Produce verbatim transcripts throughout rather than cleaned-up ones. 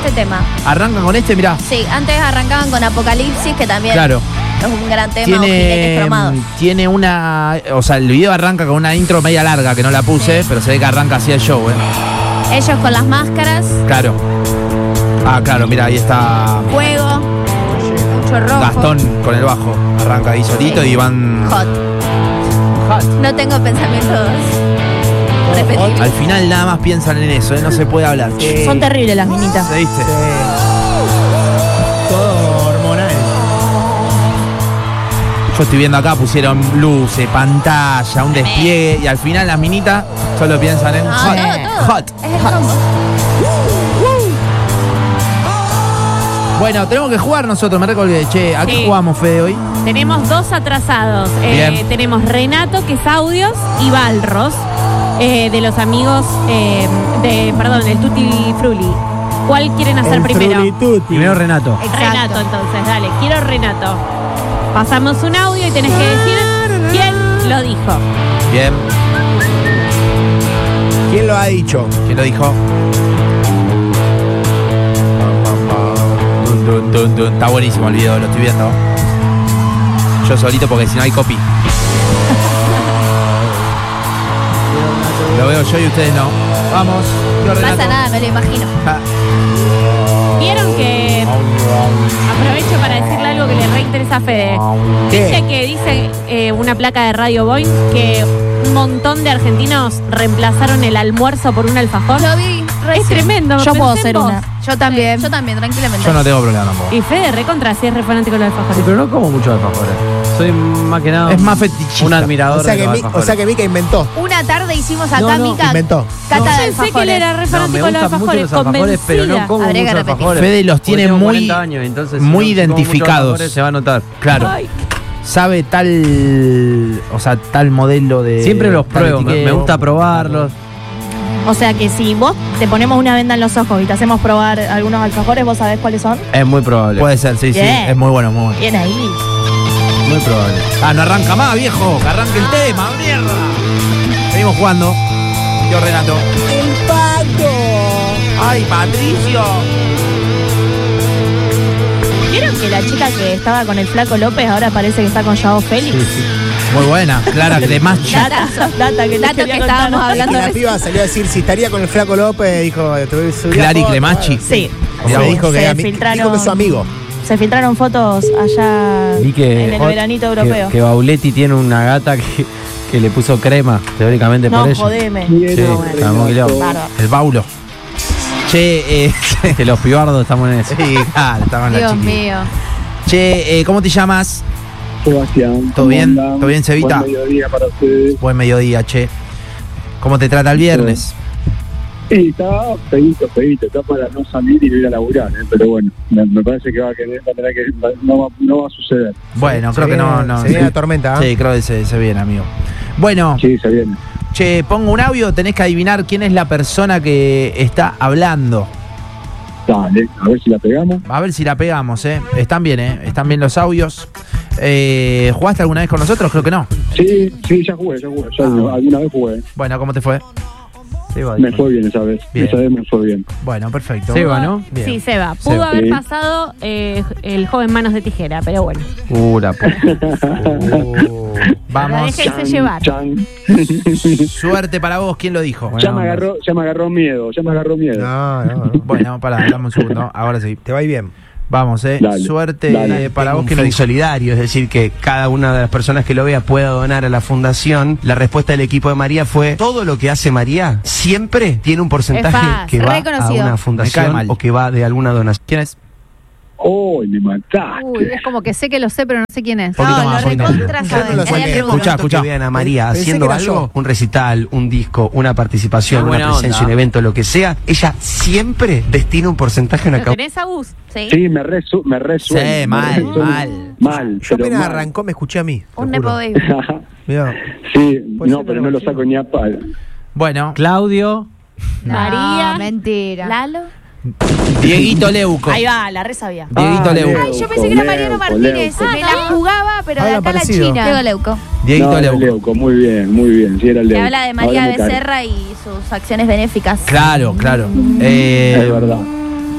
este tema. Arrancan con este, mirá. Sí, antes arrancaban con Apocalipsis, que también Claro. es un gran tema. Tiene, cromados. tiene una... O sea, el video arranca con una intro media larga que no la puse, Sí. pero se ve que arranca así el show, ¿eh? Ellos con las máscaras, Claro. Ah, claro, mira, ahí está fuego, mucho rojo. Gastón con el bajo. Arranca ahí solito Sí. y van... Hot. Hot. No tengo pensamientos repetidos. Al final nada más piensan en eso, ¿eh? No se puede hablar. Sí. Son terribles las minitas. ¿Se viste? Todo hormonal. Yo estoy viendo acá, pusieron luces, pantalla, un despliegue y al final las minitas solo piensan en No, hot. todo, todo. Hot. Es el combo. Bueno, tenemos que jugar nosotros, me recordé. Che, ¿a qué Sí. jugamos, Fede, hoy? Tenemos dos atrasados. Eh, Bien. tenemos Renato, que es audios, y Balros, eh, de los amigos eh, de, perdón, el Tutti Fruli. ¿Cuál quieren hacer El primero? Frulituti. Primero Renato. Renato, entonces, dale, quiero Renato. Pasamos un audio y tenés que decir quién lo dijo. Bien. ¿Quién lo ha dicho? ¿Quién lo dijo? Dun, dun, dun, dun. Está buenísimo el video, lo estoy viendo. Yo solito porque si no hay copy. Lo veo yo y ustedes no. Vamos. Yo, No Renato. pasa nada, me lo imagino. Ah, Vieron que, aprovecho para decirle algo que le reinteresa a Fede. ¿Qué? Dice que dice eh, una placa de Radio Boeing que un montón de argentinos reemplazaron el almuerzo por un alfajor. Lo vi. Es recién. tremendo. Yo puedo pensé en ser vos. una. Yo también. Yo también, tranquilamente. Yo no tengo problema tampoco. Y Fede recontra si es re fanático de los alfajores. Sí, pero no como muchos alfajores. Soy más que nada Es un- más fetichista. un admirador O sea, de que los Mi- alfajores. o sea que Mica inventó. Una tarde hicimos acá, No, no, Mica, inventó. cata de Pensé que él alfajores. era re No, me fanático de los gustan mucho alfajores. los alfajores, pero no Convencida. como Habría que muchos repetir. alfajores. Fede los Porque tiene tengo muy- cuarenta años, entonces, muy si no como muchos identificados. alfajores, se va a notar. Claro. Ay, Sabe tal. O sea, tal modelo de. Siempre los tal pruebo, me, etiqueta. me gusta probarlos. O sea que si vos te ponemos una venda en los ojos y te hacemos probar algunos alfajores, ¿vos sabés cuáles son? Es muy probable. Puede ser, sí, sí. Bien. Es muy bueno, muy bueno. Bien ahí. Muy probable. Ah, no arranca más, viejo. Que arranque el tema, mierda. Seguimos jugando. Yo, Renato. ¡El pato! ¡Ay, Patricio! ¿Vieron que la chica que estaba con el flaco López ahora parece que está con Joao Félix? Muy buena. Clara Cremachi. Data, data que, les Dato quería que contar. estábamos Y hablando la recién. piba salió a decir si estaría con el flaco López, dijo, te voy a subir la Clary foto. Cremachi. Sí. Mirá Me vos. dijo que, Se a mí- filtraron- dijo que es su amigo. Se filtraron fotos allá Vi que, en el veranito que, europeo. que Bauletti tiene una gata que, que le puso crema, teóricamente no, por ella. jodeme. Sí, No, está muy loco. bárbaro. El Baulo. Che, eh. Que los pibardos estamos en eso. Sí, claro, estaba en la Dios chiquita. mío. Che, eh, ¿cómo te llamas? Sebastián. ¿Todo ¿cómo bien? andan? ¿Todo bien, Cevita? Buen mediodía para ustedes. Buen mediodía, che. ¿Cómo te trata el viernes? Sí, está feíto, feíto, está para no salir y no ir a laburar, ¿eh? Pero bueno, me, me parece que va a querer, va a tener que, va- no, va, no va a suceder. Bueno, Se creo que no, viene- no. Se viene la tormenta, ¿eh? Sí, creo que se, se viene, amigo. Bueno, Sí, se viene. che, pongo un audio, tenés que adivinar quién es la persona que está hablando. Dale, a ver si la pegamos. A ver si la pegamos, ¿eh? Están bien, ¿eh? Están bien los audios. Eh, ¿Jugaste alguna vez con nosotros? Creo que no. Sí, sí, ya jugué, ya jugué. Ya Ah. alguna vez jugué. Bueno, ¿cómo te fue? Seba, Me dijo. fue bien esa vez. Bien. Esa vez me fue bien. Bueno, perfecto. Seba, ¿no? Bien. sí, Seba. Pudo Seba. haber Sí. pasado eh, el joven manos de tijera, pero bueno. Uh, la puta. Uh, vamos. Déjense llevar. Chan. Suerte para vos. ¿Quién lo dijo? Ya me agarró, ya me agarró miedo, ya me agarró miedo. No, no, no. Bueno, pará, dame un segundo. Ahora sí. Te va a ir bien. Vamos, ¿eh? Dale, Suerte dale. eh, para Tengo vos. un ¿Quién lo fin dijo? solidario, es decir, que cada una de las personas que lo vea pueda donar a la fundación. La respuesta del equipo de María fue: todo lo que hace María siempre tiene un porcentaje Es fácil, que va a reconocido. una Me cae fundación mal. o que va de alguna donación. ¿Quién es? ¡Oh, me mataste! Uy, es como que sé que lo sé, pero no sé quién es. Poquito No, más, lo poquito recontra más. Yo no sabés. lo Ahí sé. hay algo. Escuchá, Tanto escuchá. que vean a María Pensé haciendo que era algo, yo. un recital, un disco, una participación, Qué una buena presencia, onda. un evento, lo que sea, ella siempre destina un porcentaje a una ¿Lo causa. tenés a Gus? Sí. Sí, me resu me resuena. Sí, me mal, resuena. mal. Mal, Yo pero apenas mal. arrancó, me escuché a mí. te Un juro. Nepo Baby. Mirá. Sí, Puede no, ser pero una no lo opción. saco ni a palo. Bueno, Claudio. No, María. mentira. Lalo. Dieguito Leuco. Ahí va, la re sabía. Dieguito Ah, Leuco. Ay, yo pensé que era Mariano Martínez. Leuco. Me la jugaba, pero de Habla acá a la parecido. China. Diego Leuco. Dieguito No, era Leuco. Leuco, muy bien, muy bien. Sí, era Que Leuco. habla de María Ahora me cae. Becerra y sus acciones benéficas. Claro, claro. Es Eh, verdad.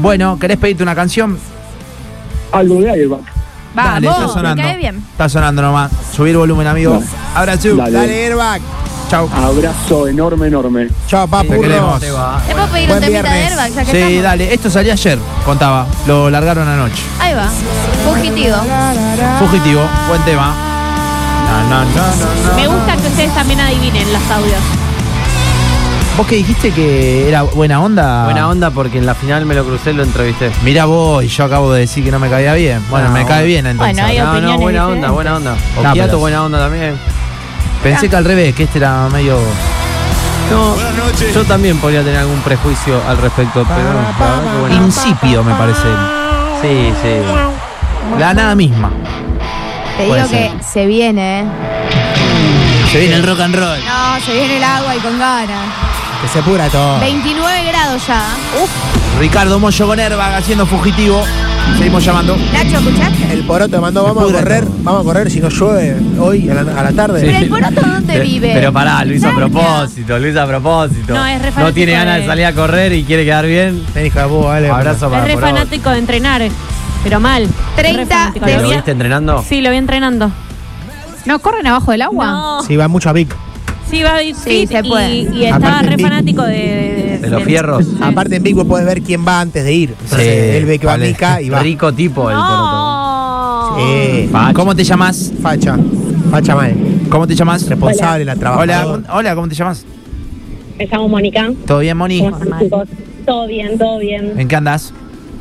Bueno, ¿querés pedirte una canción? Algo de Airbag. Dale, está Vamos, me sonando. cae bien. Está sonando nomás. Subir volumen, amigo. Dale. Abrazo. Dale. Dale, Airbag. Chau. Abrazo enorme, enorme. Chao, papu. Te queremos. Te va. ¿Te puedo pedir Buen un temita de viernes. Airbag? Ya que Sí, estamos? dale. Esto salió ayer, contaba. Lo largaron anoche. Ahí va. Fugitivo. Fugitivo, buen tema. No, no, no, no, no. Me gusta que ustedes también adivinen los audios. ¿Vos que dijiste que era buena onda? Buena onda porque en la final me lo crucé y lo entrevisté. Mirá vos, y yo acabo de decir que no me caía bien. Bueno, No, me cae bueno. bien entonces. Bueno, hay No, no, opiniones buena onda, diferentes. buena onda. No, Okiato, pero- buena onda también. Pensé que al revés, que este era medio... No, yo también podría tener algún prejuicio al respecto, pero no, la verdad que buena onda. insípido, me parece. Sí, sí. La nada misma. Te Puede digo que ser. se viene, ¿eh? Se viene el rock and roll. No, se viene el agua y con ganas. Que se pura todo. veintinueve grados ya. Uf. Ricardo Mollo con Airbag haciendo fugitivo. Seguimos llamando. Nacho, ¿escuchaste? El poroto mandó, vamos a pudre correr, todo. vamos a correr si no llueve hoy a la, a la tarde. Pero el poroto, ¿dónde Pero- vive? Pero pará, lo hizo a Cerca. propósito, lo hizo a propósito. No, es re No fanático tiene ganas de de- salir a correr y quiere quedar bien. Ven, hija de vos, dale. Abrazo Es para re Poroto. fanático de entrenar, pero mal. treinta Re fanático. de ¿Lo Lo vi- viste entrenando? Sí, lo vi entrenando. ¿No corren abajo del agua? No. Sí, va mucho a Vic. Sí, va a ir Sí, se puede. Y, y estaba Aparte, re vi- fanático de, de, De los fierros. Aparte en Vic vos podés ver quién va antes de ir. Entonces, Sí, él ve que va a vale. Mica y va. Rico tipo el Poroto. No. Sí. Facha. ¿Cómo te llamas? Facha. Facha mal. ¿Cómo te llamas? Responsable, la Hola, trabajadora. hola, ¿cómo te llamas? Me llamo Mónica. ¿Todo bien, Moni? ¿Cómo están, chicos? Todo bien, todo bien. ¿En qué andás?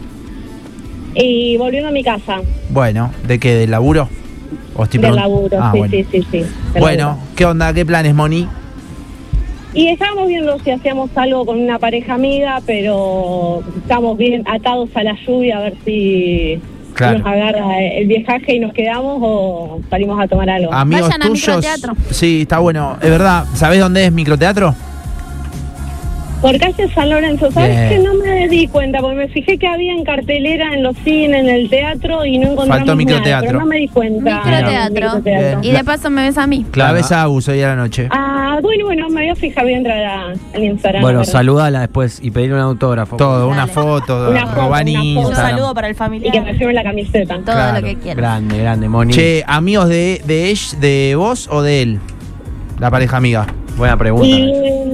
Y volviendo a mi casa, Bueno, ¿de qué? ¿Del laburo? ¿O estoy del pregun- laburo. Ah, sí, bueno. sí, sí, sí. del Bueno, laburo. ¿qué onda? ¿Qué planes, Moni? Y estábamos viendo si hacíamos algo con una pareja amiga, pero estamos bien atados a la lluvia a ver si Claro. nos agarra el viaje y nos quedamos o salimos a tomar algo. Amigos Vayan a tuyos. microteatro. Sí, está bueno. Es verdad. ¿Sabés dónde es microteatro? Por calle San Lorenzo, ¿sabes Bien. que no me di cuenta? Porque me fijé que había en cartelera en los cines, en el teatro y no encontramos Faltó nada, microteatro. pero no me di cuenta. Microteatro. Microteatro. Y de paso me ves a mí. La ves a Agus hoy a la noche. Ah, bueno, bueno, me voy a fijar, voy a entrar a- al Instagram. Bueno, a ver. saludala después y pedirle un autógrafo. Todo, una Dale. foto, Una foto, robar una foto. Un Instagram. saludo para el Y que familiar. me firme la camiseta. Todo Claro, lo que quieras. Grande, grande, Moni. Che, ¿amigos de, de, ella- de vos o de él? La pareja amiga. Buena pregunta. Y,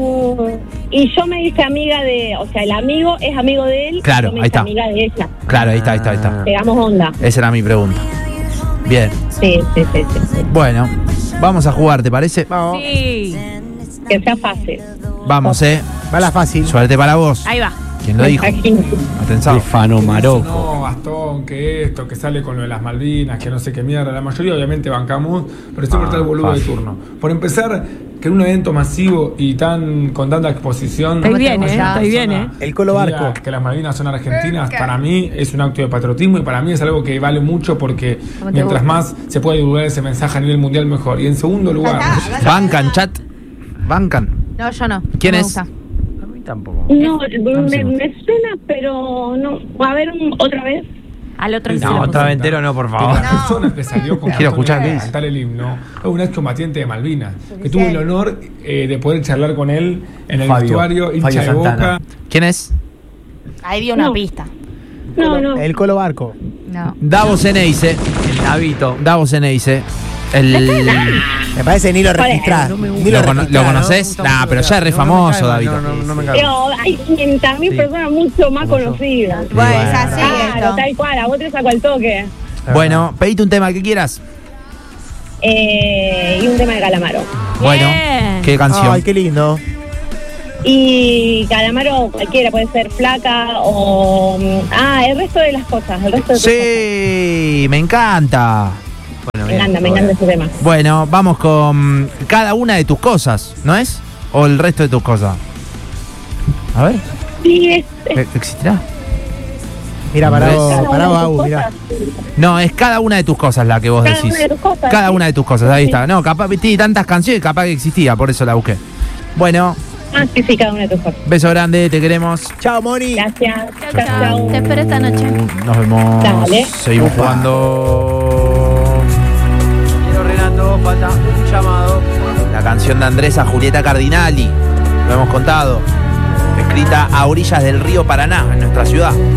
y yo me hice amiga de, o sea, el amigo es amigo de él. Claro, y yo me ahí hice está. amiga de ella. Claro, ahí está, ahí está, ahí está. Pegamos onda. Esa era mi pregunta. Bien. Sí, sí, sí, sí, sí. Bueno, vamos a jugar, ¿te parece? Vamos. Sí. Que sea fácil. Vamos, eh. Va la fácil. Suerte para vos. Ahí va. ¿Quién lo dijo? Imagínate. Atención. Stefano Marocco. No, Gastón, que esto, que sale con lo de las Malvinas, que no sé qué mierda. La mayoría obviamente bancamos, pero siempre Ah, está el boludo de fácil. turno. Por empezar, que en un evento masivo y tan con tanta exposición... Estoy bien, una eh, persona estoy bien, eh. El Colo diga Barco. Que las Malvinas son argentinas, para mí es un acto de patriotismo y para mí es algo que vale mucho porque ¿Cómo te mientras gusta? más se puede divulgar ese mensaje a nivel mundial, mejor. Y en segundo lugar... Bancan, chat. Bancan. No, yo no. ¿Quién No me es? gusta. A mí tampoco. No, me, me suena, pero no. A ver, un- otra vez. Al otro Sí, se sí, lo No, puse. otra vez entero no, por Que favor. la persona que salió con Quiero escuchar qué dice. cantar el himno es un excombatiente de Malvinas, que tuvo el honor eh, de poder charlar con él en el Fabio, vestuario, hincha Fabio de Santana. Boca. ¿Quién es? Ahí dio una No. pista. No, no. El Colo Barco. No. Davos Eneice. El Navito. Davos Eneice. El... Me parece ni lo ¿Cuál es? registrás. No me Ni ¿Lo, lo cono- registrás. ¿Lo conoces? Nah, pero ya es re famoso, David. No, no, no me cago. Pero hay quinientas mil Sí. personas mucho más Como yo. conocidas. Bueno, es así Claro, esto. tal cual, a vos te saco el toque. Bueno, pedite un tema que quieras. Eh, y un tema de Calamaro. Bueno, Bien. ¿qué canción? Ay, qué lindo. Y Calamaro cualquiera, puede ser Flaca o... mm, Ah, el resto de las cosas, el resto de tus Sí, me encanta. cosas. Bueno, Me bien, encanta, me todo encanta bien. ese tema. Bueno, vamos con cada una de tus cosas, ¿no es? ¿O el resto de tus cosas? A ver, Sí, es, es ¿e- ¿existirá? Mira, pará ¿Ves? vos, cada pará una vos, de tus Agus, mirá. cosas. No, es cada una de tus cosas la que vos Cada decís. una de tus cosas. Cada sí. una de tus cosas, ahí Sí. está. No, capaz, tiene tantas canciones, capaz que existía, por eso la busqué. Bueno, Ah, sí, sí, cada una de tus cosas. beso grande, te queremos. Chao, Moni. Gracias. Chau, Chao, chau. chao. Te espero esta noche. Nos vemos. Dale. Seguimos Upa. jugando. Quiero, Renato, falta un llamado. La canción de Andrés a Julieta Cardinali. Lo hemos contado. Escrita a orillas del río Paraná, en nuestra ciudad.